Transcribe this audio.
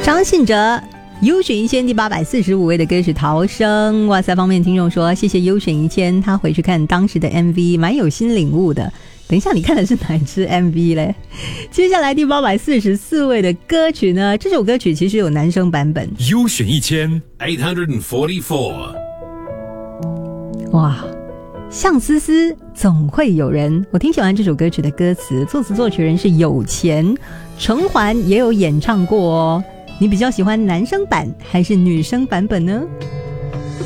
张信哲优选一千第845位的歌曲《逃生》。哇塞，方面听众说谢谢优选一千，他回去看当时的 MV 蛮有新领悟的。等一下，你看的是哪支 MV 嘞？接下来第844位的歌曲呢？这首歌曲其实有男生版本。 优选1844。 哇，像思思总会有人。我挺喜欢这首歌曲的歌词，作词作曲人是有钱，程环也有演唱过哦。你比较喜欢男生版还是女生版本呢？